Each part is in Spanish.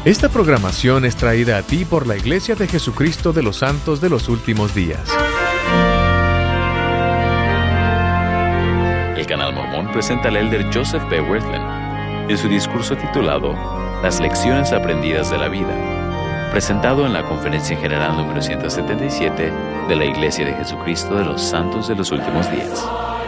Esta programación es traída a ti por la Iglesia de Jesucristo de los Santos de los Últimos Días. El Canal Mormón presenta al elder Joseph B. Wirthlin en su discurso titulado Las lecciones aprendidas de la vida, presentado en la Conferencia General número 177 de la Iglesia de Jesucristo de los Santos de los Últimos Días.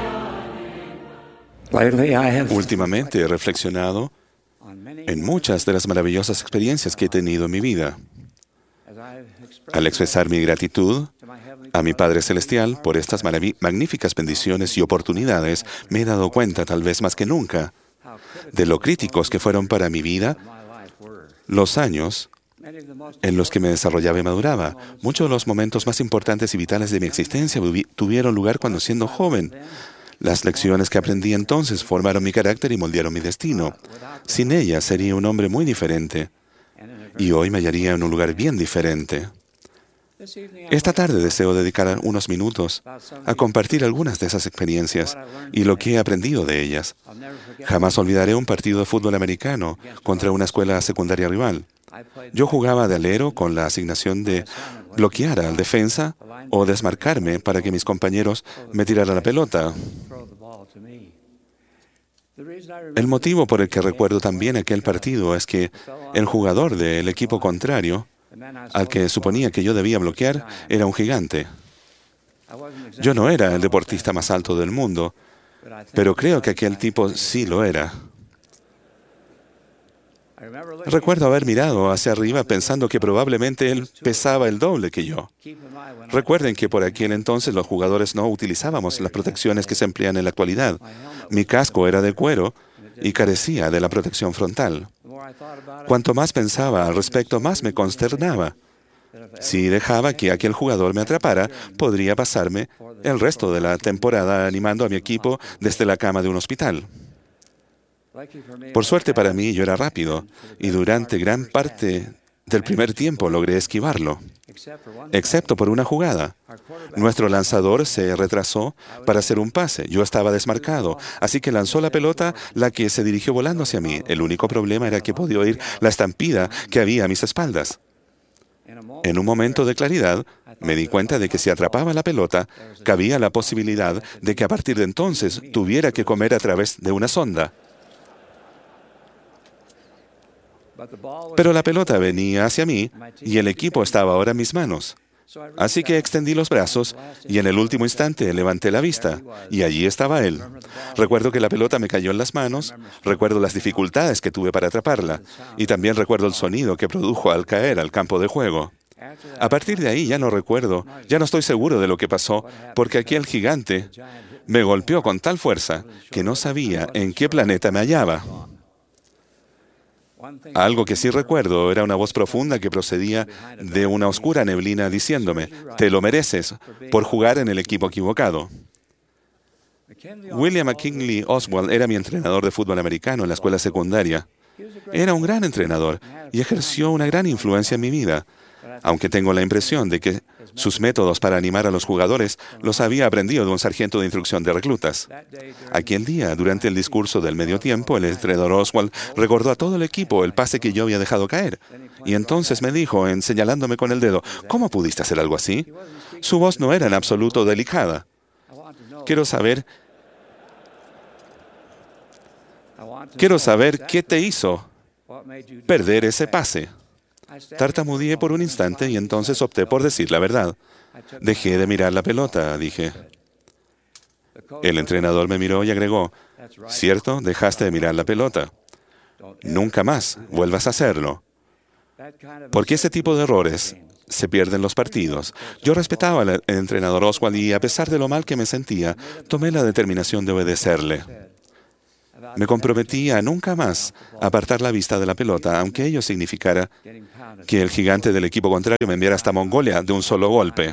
Últimamente he reflexionado en muchas de las maravillosas experiencias que he tenido en mi vida. Al expresar mi gratitud a mi Padre Celestial por estas magníficas bendiciones y oportunidades, me he dado cuenta, tal vez más que nunca, de lo críticos que fueron para mi vida los años en los que me desarrollaba y maduraba. Muchos de los momentos más importantes y vitales de mi existencia tuvieron lugar cuando siendo joven. Las lecciones que aprendí entonces formaron mi carácter y moldearon mi destino. Sin ellas sería un hombre muy diferente, y hoy me hallaría en un lugar bien diferente. Esta tarde deseo dedicar unos minutos a compartir algunas de esas experiencias y lo que he aprendido de ellas. Jamás olvidaré un partido de fútbol americano contra una escuela secundaria rival. Yo jugaba de alero con la asignación de bloquear al defensa o desmarcarme para que mis compañeros me tiraran la pelota. El motivo por el que recuerdo también aquel partido es que el jugador del equipo contrario, al que suponía que yo debía bloquear, era un gigante. Yo no era el deportista más alto del mundo, pero creo que aquel tipo sí lo era. Recuerdo haber mirado hacia arriba pensando que probablemente él pesaba el doble que yo. Recuerden que por aquel entonces los jugadores no utilizábamos las protecciones que se emplean en la actualidad. Mi casco era de cuero y carecía de la protección frontal. Cuanto más pensaba al respecto, más me consternaba. Si dejaba que aquel jugador me atrapara, podría pasarme el resto de la temporada animando a mi equipo desde la cama de un hospital. Por suerte para mí, yo era rápido, y durante gran parte del primer tiempo logré esquivarlo, excepto por una jugada. Nuestro lanzador se retrasó para hacer un pase. Yo estaba desmarcado, así que lanzó la pelota, la que se dirigió volando hacia mí. El único problema era que podía oír la estampida que había a mis espaldas. En un momento de claridad, me di cuenta de que si atrapaba la pelota, cabía la posibilidad de que a partir de entonces tuviera que comer a través de una sonda. Pero la pelota venía hacia mí y el equipo estaba ahora en mis manos. Así que extendí los brazos y en el último instante levanté la vista y allí estaba él. Recuerdo que la pelota me cayó en las manos, recuerdo las dificultades que tuve para atraparla y también recuerdo el sonido que produjo al caer al campo de juego. A partir de ahí ya no recuerdo, ya no estoy seguro de lo que pasó porque aquel gigante me golpeó con tal fuerza que no sabía en qué planeta me hallaba. Algo que sí recuerdo era una voz profunda que procedía de una oscura neblina diciéndome, «Te lo mereces por jugar en el equipo equivocado». William McKinley Oswald era mi entrenador de fútbol americano en la escuela secundaria. Era un gran entrenador y ejerció una gran influencia en mi vida, aunque tengo la impresión de que sus métodos para animar a los jugadores los había aprendido de un sargento de instrucción de reclutas. Aquel día, durante el discurso del medio tiempo, el entrenador Oswald recordó a todo el equipo el pase que yo había dejado caer. Y entonces me dijo, señalándome con el dedo, «¿Cómo pudiste hacer algo así?» Su voz no era en absoluto delicada. Quiero saber qué te hizo perder ese pase. Tartamudeé por un instante y entonces opté por decir la verdad. Dejé de mirar la pelota, dije. El entrenador me miró y agregó, «Cierto, dejaste de mirar la pelota. Nunca más vuelvas a hacerlo. Porque ese tipo de errores se pierden los partidos». Yo respetaba al entrenador Oswald y a pesar de lo mal que me sentía, tomé la determinación de obedecerle. Me comprometí a nunca más apartar la vista de la pelota, aunque ello significara que el gigante del equipo contrario me enviara hasta Mongolia de un solo golpe.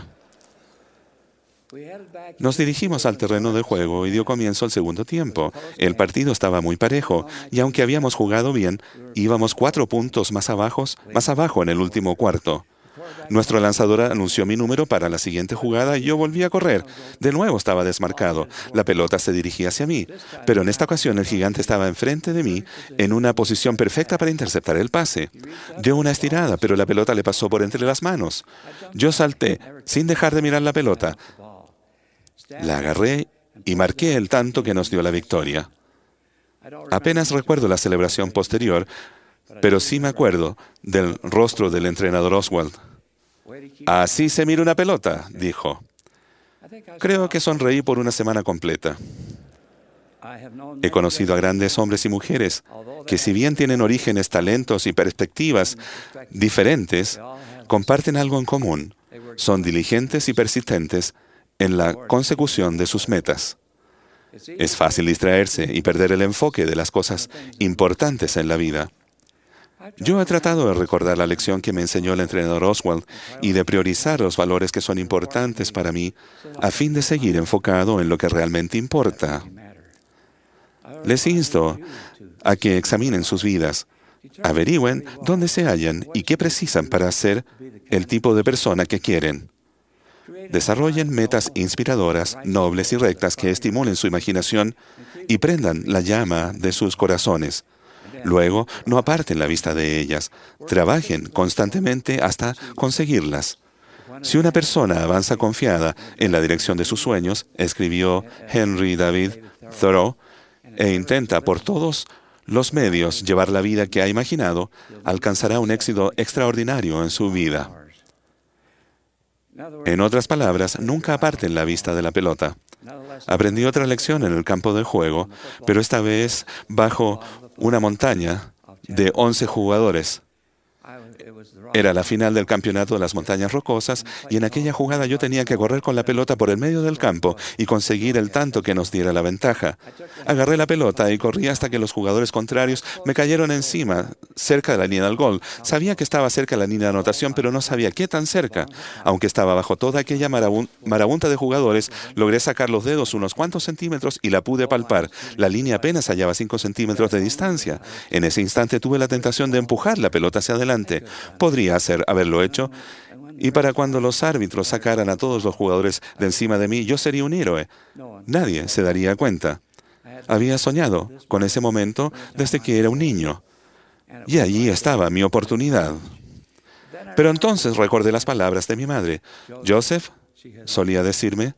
Nos dirigimos al terreno de juego y dio comienzo el segundo tiempo. El partido estaba muy parejo y aunque habíamos jugado bien, íbamos 4 puntos más abajo en el último cuarto. Nuestro lanzador anunció mi número para la siguiente jugada y yo volví a correr. De nuevo estaba desmarcado. La pelota se dirigía hacia mí, pero en esta ocasión el gigante estaba enfrente de mí en una posición perfecta para interceptar el pase. Dio una estirada, pero la pelota le pasó por entre las manos. Yo salté, sin dejar de mirar la pelota. La agarré y marqué el tanto que nos dio la victoria. Apenas recuerdo la celebración posterior, pero sí me acuerdo del rostro del entrenador Oswald. «Así se mira una pelota», dijo. Creo que sonreí por una semana completa. He conocido a grandes hombres y mujeres que, si bien tienen orígenes, talentos y perspectivas diferentes, comparten algo en común. Son diligentes y persistentes en la consecución de sus metas. Es fácil distraerse y perder el enfoque de las cosas importantes en la vida. Yo he tratado de recordar la lección que me enseñó el entrenador Oswald y de priorizar los valores que son importantes para mí a fin de seguir enfocado en lo que realmente importa. Les insto a que examinen sus vidas, averigüen dónde se hallan y qué precisan para ser el tipo de persona que quieren. Desarrollen metas inspiradoras, nobles y rectas que estimulen su imaginación y prendan la llama de sus corazones. Luego, no aparten la vista de ellas. Trabajen constantemente hasta conseguirlas. Si una persona avanza confiada en la dirección de sus sueños, escribió Henry David Thoreau, e intenta por todos los medios llevar la vida que ha imaginado, alcanzará un éxito extraordinario en su vida. En otras palabras, nunca aparten la vista de la pelota. Aprendí otra lección en el campo de juego, pero esta vez bajo una montaña de 11 jugadores. Era la final del campeonato de las montañas rocosas y en aquella jugada yo tenía que correr con la pelota por el medio del campo y conseguir el tanto que nos diera la ventaja. Agarré la pelota y corrí hasta que los jugadores contrarios me cayeron encima, cerca de la línea del gol. Sabía que estaba cerca de la línea de anotación, pero no sabía qué tan cerca. Aunque estaba bajo toda aquella marabunta de jugadores, logré sacar los dedos unos cuantos centímetros y la pude palpar. La línea apenas hallaba 5 centímetros de distancia. En ese instante tuve la tentación de empujar la pelota hacia adelante. Podría haberlo hecho, y para cuando los árbitros sacaran a todos los jugadores de encima de mí, yo sería un héroe. Nadie se daría cuenta. Había soñado con ese momento desde que era un niño, y allí estaba mi oportunidad. Pero entonces recordé las palabras de mi madre. Joseph, solía decirme,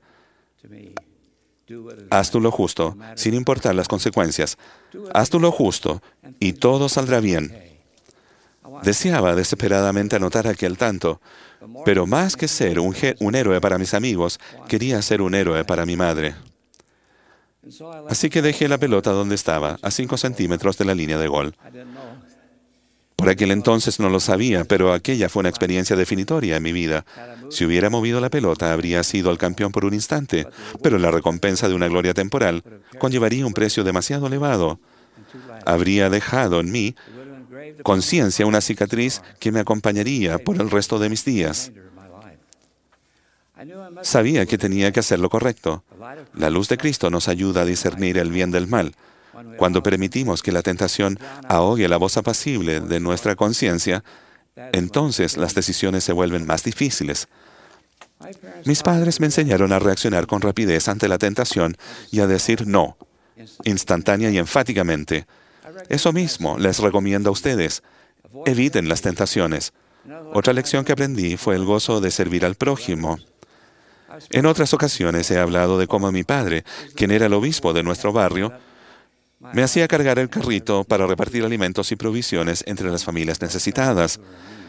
haz tú lo justo, sin importar las consecuencias. Haz tú lo justo, y todo saldrá bien. Deseaba desesperadamente anotar aquel tanto, pero más que ser un héroe para mis amigos, quería ser un héroe para mi madre. Así que dejé la pelota donde estaba, a 5 centímetros de la línea de gol. Por aquel entonces no lo sabía, pero aquella fue una experiencia definitoria en mi vida. Si hubiera movido la pelota, habría sido el campeón por un instante, pero la recompensa de una gloria temporal conllevaría un precio demasiado elevado. Habría dejado en mí conciencia una cicatriz que me acompañaría por el resto de mis días. Sabía que tenía que hacer lo correcto. La luz de Cristo nos ayuda a discernir el bien del mal. Cuando permitimos que la tentación ahogue la voz apacible de nuestra conciencia, entonces las decisiones se vuelven más difíciles. Mis padres me enseñaron a reaccionar con rapidez ante la tentación y a decir no, instantánea y enfáticamente. Eso mismo les recomiendo a ustedes. Eviten las tentaciones. Otra lección que aprendí fue el gozo de servir al prójimo. En otras ocasiones he hablado de cómo mi padre, quien era el obispo de nuestro barrio, me hacía cargar el carrito para repartir alimentos y provisiones entre las familias necesitadas.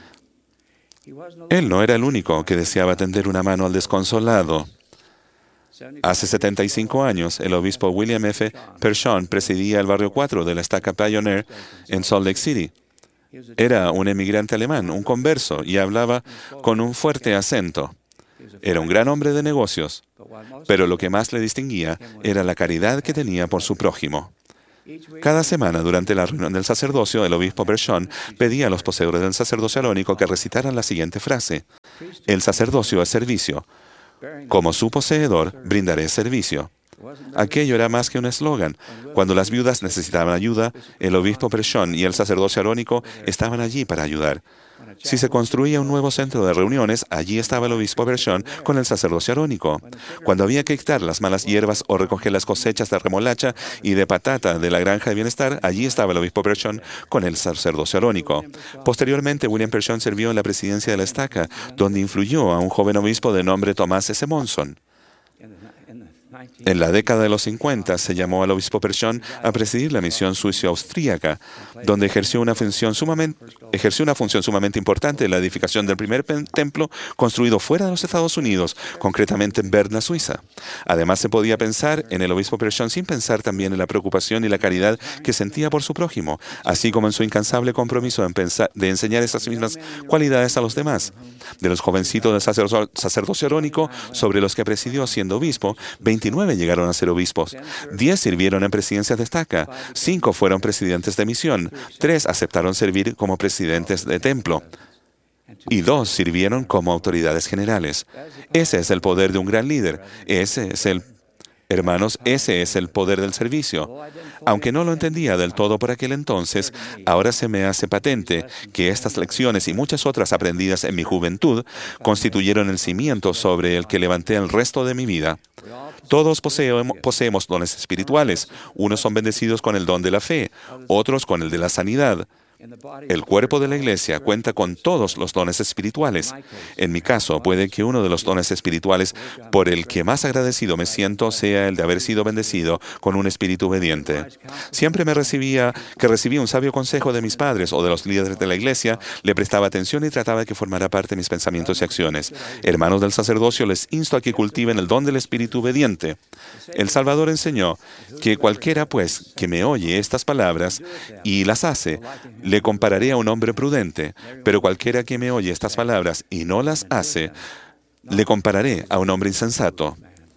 Él no era el único que deseaba tender una mano al desconsolado. Hace 75 años, el obispo William F. Pershon presidía el barrio 4 de la estaca Pioneer en Salt Lake City. Era un emigrante alemán, un converso, y hablaba con un fuerte acento. Era un gran hombre de negocios, pero lo que más le distinguía era la caridad que tenía por su prójimo. Cada semana, durante la reunión del sacerdocio, el obispo Pershon pedía a los poseedores del sacerdocio arónico que recitaran la siguiente frase: el sacerdocio es servicio. Como su poseedor, brindaré servicio. Aquello era más que un eslogan. Cuando las viudas necesitaban ayuda, el obispo Pershon y el sacerdocio arónico estaban allí para ayudar. Si se construía un nuevo centro de reuniones, allí estaba el obispo Pershon con el sacerdocio arónico. Cuando había que quitar las malas hierbas o recoger las cosechas de remolacha y de patata de la granja de bienestar, allí estaba el obispo Pershon con el sacerdocio arónico. Posteriormente, William Pershon sirvió en la presidencia de la Estaca, donde influyó a un joven obispo de nombre Tomás S. Monson. En la década de los 50 se llamó al obispo Pershon a presidir la misión suizo-austríaca, donde ejerció una función sumamente importante en la edificación del primer templo construido fuera de los Estados Unidos, concretamente en Berna, Suiza. Además, se podía pensar en el obispo Pershon sin pensar también en la preocupación y la caridad que sentía por su prójimo, así como en su incansable compromiso de enseñar esas mismas cualidades a los demás. De los jovencitos del sacerdocio arónico sobre los que presidió siendo obispo, 29 llegaron a ser obispos, 10 sirvieron en presidencias de estaca, 5 fueron presidentes de misión, 3 aceptaron servir como presidentes de templo y 2 sirvieron como autoridades generales. Ese es el poder de un gran líder. Hermanos, ese es el poder del servicio. Aunque no lo entendía del todo por aquel entonces, ahora se me hace patente que estas lecciones y muchas otras aprendidas en mi juventud constituyeron el cimiento sobre el que levanté el resto de mi vida. Todos poseemos dones espirituales. Unos son bendecidos con el don de la fe, otros con el de la sanidad. El cuerpo de la Iglesia cuenta con todos los dones espirituales. En mi caso, puede que uno de los dones espirituales por el que más agradecido me siento sea el de haber sido bendecido con un espíritu obediente. Siempre que recibía un sabio consejo de mis padres o de los líderes de la Iglesia, le prestaba atención y trataba de que formara parte de mis pensamientos y acciones. Hermanos del sacerdocio, les insto a que cultiven el don del espíritu obediente. El Salvador enseñó que cualquiera, pues, que me oye estas palabras y las hace, le compararé a un hombre prudente, pero cualquiera que me oye estas palabras y no las hace, le compararé a un hombre insensato.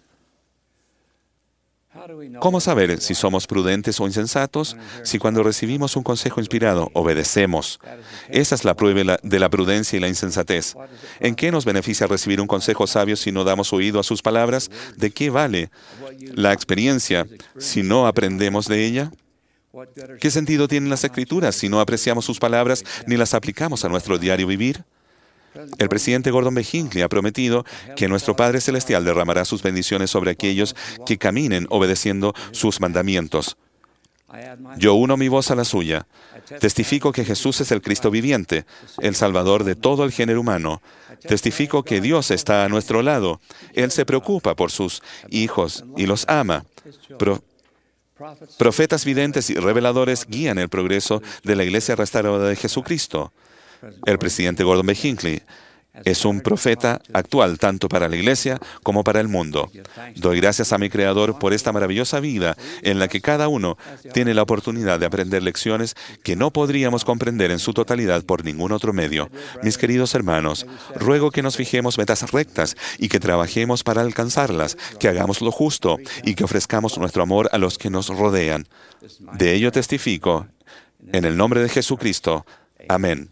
¿Cómo saber si somos prudentes o insensatos? Si cuando recibimos un consejo inspirado, obedecemos. Esa es la prueba de la prudencia y la insensatez. ¿En qué nos beneficia recibir un consejo sabio si no damos oído a sus palabras? ¿De qué vale la experiencia si no aprendemos de ella? ¿Qué sentido tienen las Escrituras si no apreciamos sus palabras ni las aplicamos a nuestro diario vivir? El presidente Gordon B. Hinckley ha prometido que nuestro Padre Celestial derramará sus bendiciones sobre aquellos que caminen obedeciendo sus mandamientos. Yo uno mi voz a la suya. Testifico que Jesús es el Cristo viviente, el Salvador de todo el género humano. Testifico que Dios está a nuestro lado. Él se preocupa por sus hijos y los ama. Profetas videntes y reveladores guían el progreso de la Iglesia restaurada de Jesucristo. El presidente Gordon B. Hinckley es un profeta actual tanto para la Iglesia como para el mundo. Doy gracias a mi Creador por esta maravillosa vida en la que cada uno tiene la oportunidad de aprender lecciones que no podríamos comprender en su totalidad por ningún otro medio. Mis queridos hermanos, ruego que nos fijemos metas rectas y que trabajemos para alcanzarlas, que hagamos lo justo y que ofrezcamos nuestro amor a los que nos rodean. De ello testifico, en el nombre de Jesucristo. Amén.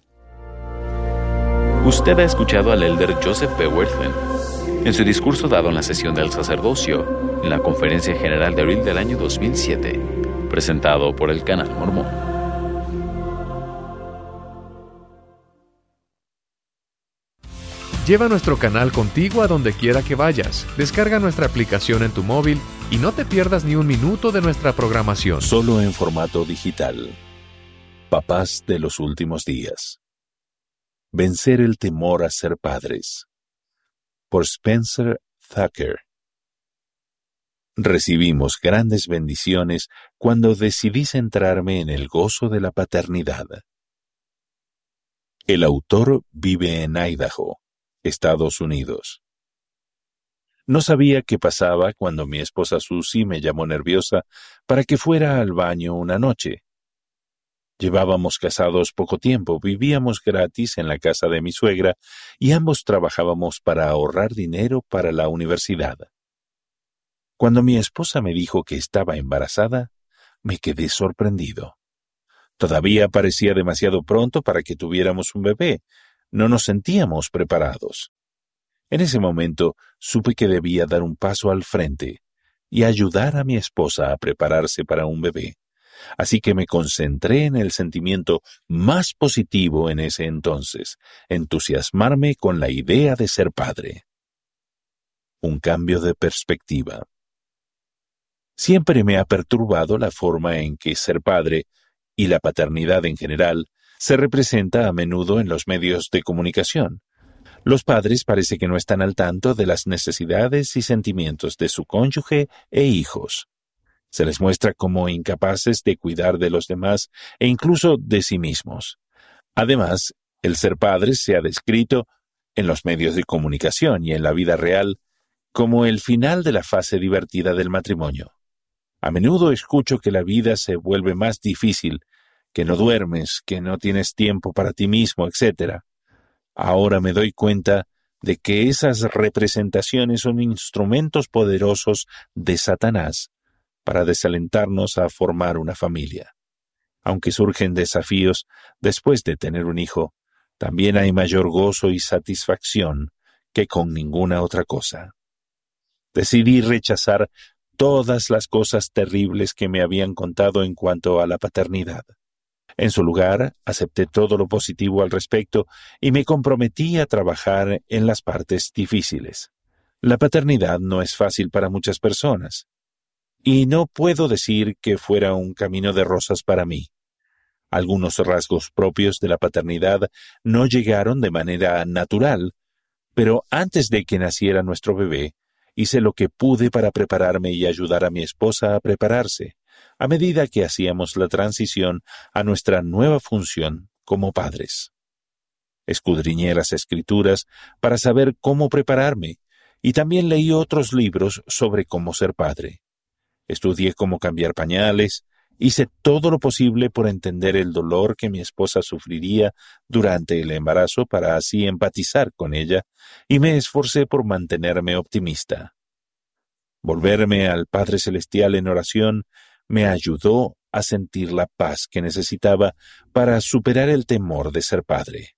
Usted ha escuchado al elder Joseph B. Wirthlin en su discurso dado en la sesión del sacerdocio en la Conferencia General de abril del año 2007, presentado por el Canal Mormón. Lleva nuestro canal contigo a donde quiera que vayas. Descarga nuestra aplicación en tu móvil y no te pierdas ni un minuto de nuestra programación. Solo en formato digital. Papás de los últimos días. Vencer el temor a ser padres. Por Spencer Thacker. Recibimos grandes bendiciones cuando decidí centrarme en el gozo de la paternidad. El autor vive en Idaho, Estados Unidos. No sabía qué pasaba cuando mi esposa Susie me llamó nerviosa para que fuera al baño una noche. Llevábamos casados poco tiempo, vivíamos gratis en la casa de mi suegra y ambos trabajábamos para ahorrar dinero para la universidad. Cuando mi esposa me dijo que estaba embarazada, me quedé sorprendido. Todavía parecía demasiado pronto para que tuviéramos un bebé. No nos sentíamos preparados. En ese momento supe que debía dar un paso al frente. y ayudar a mi esposa a prepararse para un bebé. Así que me concentré en el sentimiento más positivo en ese entonces, entusiasmarme con la idea de ser padre. Un cambio de perspectiva. Siempre me ha perturbado la forma en que ser padre, y la paternidad en general, se representa a menudo en los medios de comunicación. Los padres parece que no están al tanto de las necesidades y sentimientos de su cónyuge e hijos. Se les muestra como incapaces de cuidar de los demás e incluso de sí mismos. Además, el ser padre se ha descrito en los medios de comunicación y en la vida real como el final de la fase divertida del matrimonio. A menudo escucho que la vida se vuelve más difícil, que no duermes, que no tienes tiempo para ti mismo, etc. Ahora me doy cuenta de que esas representaciones son instrumentos poderosos de Satanás para desalentarnos a formar una familia. Aunque surgen desafíos después de tener un hijo, también hay mayor gozo y satisfacción que con ninguna otra cosa. Decidí rechazar todas las cosas terribles que me habían contado en cuanto a la paternidad. En su lugar, acepté todo lo positivo al respecto y me comprometí a trabajar en las partes difíciles. La paternidad no es fácil para muchas personas, y no puedo decir que fuera un camino de rosas para mí. Algunos rasgos propios de la paternidad no llegaron de manera natural, pero antes de que naciera nuestro bebé, hice lo que pude para prepararme y ayudar a mi esposa a prepararse, a medida que hacíamos la transición a nuestra nueva función como padres. Escudriñé las Escrituras para saber cómo prepararme, y también leí otros libros sobre cómo ser padre. Estudié cómo cambiar pañales, hice todo lo posible por entender el dolor que mi esposa sufriría durante el embarazo para así empatizar con ella, y me esforcé por mantenerme optimista. Volverme al Padre Celestial en oración me ayudó a sentir la paz que necesitaba para superar el temor de ser padre.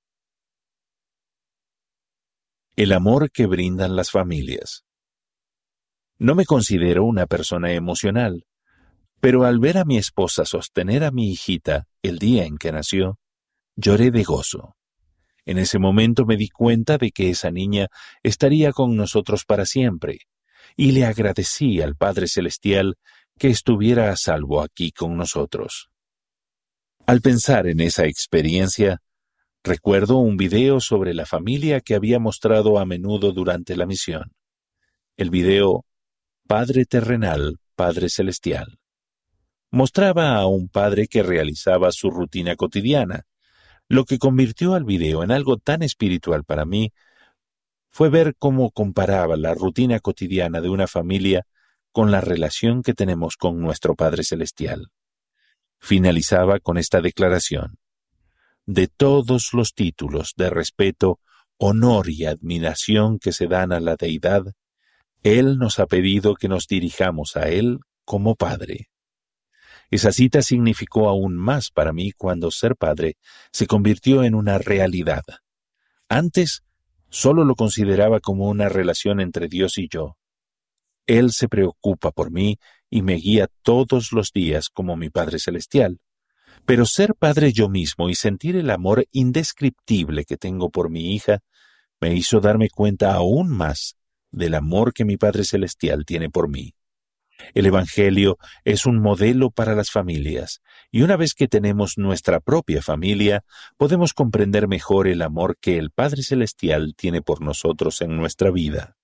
El amor que brindan las familias. No me considero una persona emocional, pero al ver a mi esposa sostener a mi hijita el día en que nació, lloré de gozo. En ese momento me di cuenta de que esa niña estaría con nosotros para siempre, y le agradecí al Padre Celestial que estuviera a salvo aquí con nosotros. Al pensar en esa experiencia, recuerdo un video sobre la familia que había mostrado a menudo durante la misión. El video Padre Terrenal, Padre Celestial. Mostraba a un padre que realizaba su rutina cotidiana. Lo que convirtió al video en algo tan espiritual para mí fue ver cómo comparaba la rutina cotidiana de una familia con la relación que tenemos con nuestro Padre Celestial. Finalizaba con esta declaración: de todos los títulos de respeto, honor y admiración que se dan a la deidad, Él nos ha pedido que nos dirijamos a Él como Padre. Esa cita significó aún más para mí cuando ser padre se convirtió en una realidad. Antes, solo lo consideraba como una relación entre Dios y yo. Él se preocupa por mí y me guía todos los días como mi Padre Celestial. Pero ser padre yo mismo y sentir el amor indescriptible que tengo por mi hija me hizo darme cuenta aún más del amor que mi Padre Celestial tiene por mí. El Evangelio es un modelo para las familias, y una vez que tenemos nuestra propia familia, podemos comprender mejor el amor que el Padre Celestial tiene por nosotros en nuestra vida.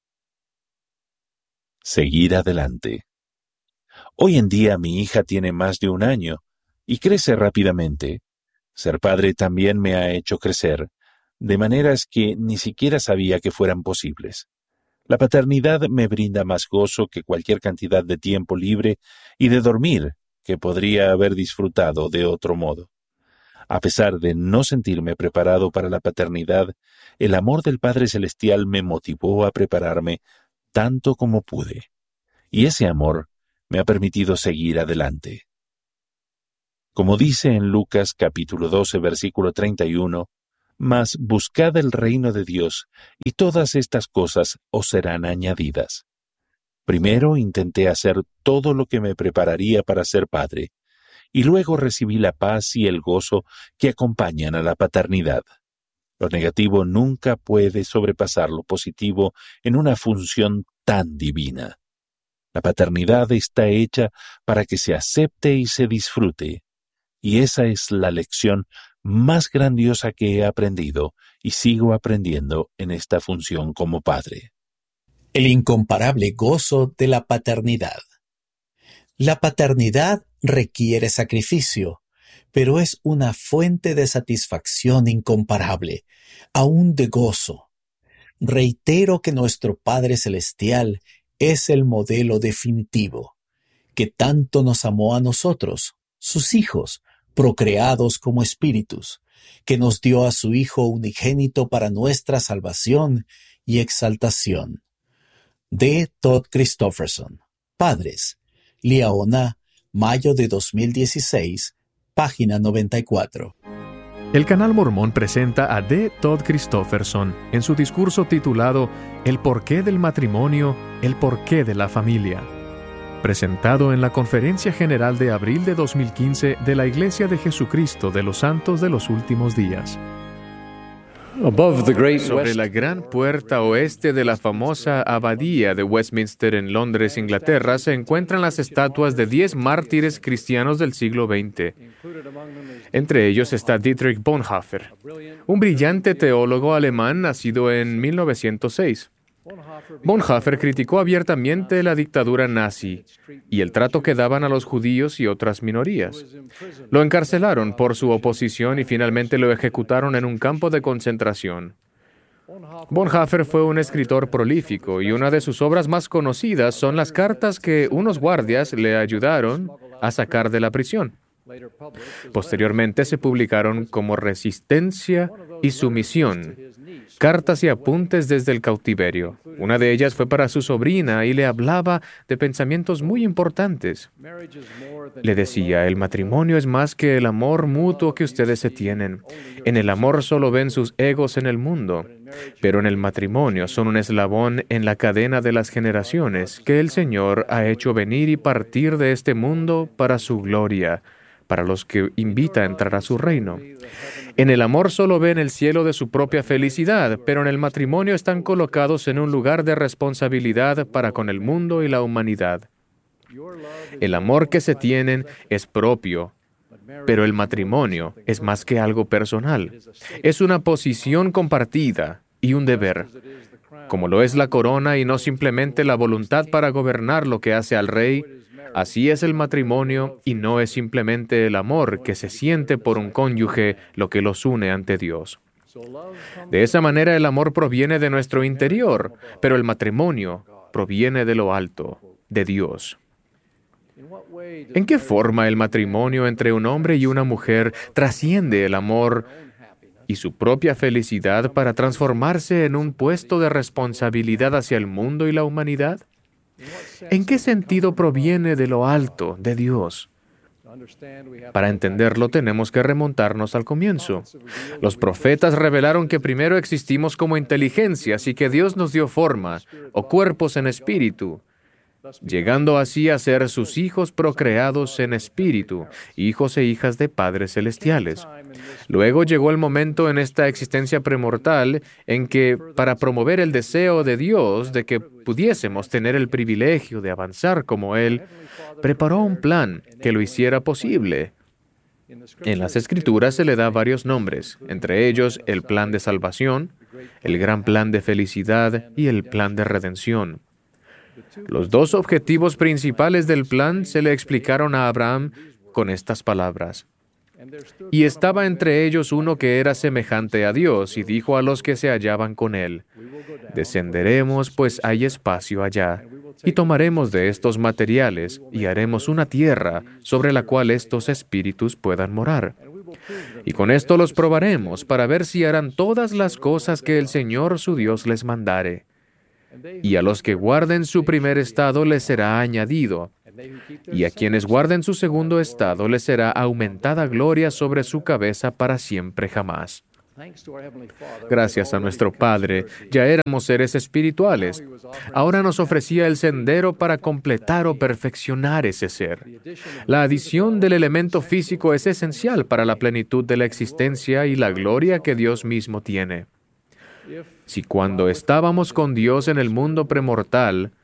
Seguir adelante. Hoy en día mi hija tiene más de 1 año y crece rápidamente. Ser padre también me ha hecho crecer, de maneras que ni siquiera sabía que fueran posibles. La paternidad me brinda más gozo que cualquier cantidad de tiempo libre y de dormir que podría haber disfrutado de otro modo. A pesar de no sentirme preparado para la paternidad, el amor del Padre Celestial me motivó a prepararme tanto como pude, y ese amor me ha permitido seguir adelante. Como dice en Lucas capítulo 12, versículo 31, mas buscad el reino de Dios, y todas estas cosas os serán añadidas. Primero intenté hacer todo lo que me prepararía para ser padre, y luego recibí la paz y el gozo que acompañan a la paternidad. Lo negativo nunca puede sobrepasar lo positivo en una función tan divina. La paternidad está hecha para que se acepte y se disfrute, y esa es la lección más grandiosa que he aprendido y sigo aprendiendo en esta función como padre. El incomparable gozo de la paternidad. La paternidad requiere sacrificio, pero es una fuente de satisfacción incomparable, aún de gozo. Reitero que nuestro Padre Celestial es el modelo definitivo, que tanto nos amó a nosotros, sus hijos, procreados como espíritus, que nos dio a su Hijo unigénito para nuestra salvación y exaltación. D. Todd Christofferson, Padres, Liaona, mayo de 2016, página 94. El Canal Mormón presenta a D. Todd Christofferson en su discurso titulado El porqué del matrimonio, el porqué de la familia, presentado en la Conferencia General de abril de 2015 de la Iglesia de Jesucristo de los Santos de los Últimos Días. Sobre la gran puerta oeste de la famosa abadía de Westminster en Londres, Inglaterra, se encuentran las estatuas de 10 mártires cristianos del siglo XX. Entre ellos está Dietrich Bonhoeffer, un brillante teólogo alemán nacido en 1906. Bonhoeffer criticó abiertamente la dictadura nazi y el trato que daban a los judíos y otras minorías. Lo encarcelaron por su oposición y finalmente lo ejecutaron en un campo de concentración. Bonhoeffer fue un escritor prolífico y una de sus obras más conocidas son las cartas que unos guardias le ayudaron a sacar de la prisión. Posteriormente se publicaron como Resistencia y Sumisión, cartas y apuntes desde el cautiverio. Una de ellas fue para su sobrina y le hablaba de pensamientos muy importantes. Le decía, el matrimonio es más que el amor mutuo que ustedes se tienen. En el amor solo ven sus egos en el mundo, pero en el matrimonio son un eslabón en la cadena de las generaciones que el Señor ha hecho venir y partir de este mundo para su gloria, para los que invita a entrar a su reino. En el amor solo ven el cielo de su propia felicidad, pero en el matrimonio están colocados en un lugar de responsabilidad para con el mundo y la humanidad. El amor que se tienen es propio, pero el matrimonio es más que algo personal. Es una posición compartida y un deber, como lo es la corona y no simplemente la voluntad para gobernar lo que hace al rey. Así es el matrimonio y no es simplemente el amor que se siente por un cónyuge lo que los une ante Dios. De esa manera el amor proviene de nuestro interior, pero el matrimonio proviene de lo alto, de Dios. ¿En qué forma el matrimonio entre un hombre y una mujer trasciende el amor y su propia felicidad para transformarse en un puesto de responsabilidad hacia el mundo y la humanidad? ¿En qué sentido proviene de lo alto, de Dios? Para entenderlo tenemos que remontarnos al comienzo. Los profetas revelaron que primero existimos como inteligencias y que Dios nos dio forma, o cuerpos en espíritu, llegando así a ser sus hijos procreados en espíritu, hijos e hijas de padres celestiales. Luego llegó el momento en esta existencia premortal en que, para promover el deseo de Dios de que pudiésemos tener el privilegio de avanzar como Él, preparó un plan que lo hiciera posible. En las Escrituras se le da varios nombres, entre ellos el plan de salvación, el gran plan de felicidad y el plan de redención. Los dos objetivos principales del plan se le explicaron a Abraham con estas palabras. Y estaba entre ellos uno que era semejante a Dios, y dijo a los que se hallaban con él, descenderemos, pues hay espacio allá, y tomaremos de estos materiales, y haremos una tierra sobre la cual estos espíritus puedan morar. Y con esto los probaremos, para ver si harán todas las cosas que el Señor su Dios les mandare. Y a los que guarden su primer estado les será añadido, y a quienes guarden su segundo estado les será aumentada gloria sobre su cabeza para siempre jamás. Gracias a nuestro Padre, ya éramos seres espirituales. Ahora nos ofrecía el sendero para completar o perfeccionar ese ser. La adición del elemento físico es esencial para la plenitud de la existencia y la gloria que Dios mismo tiene. Si cuando estábamos con Dios en el mundo premortal,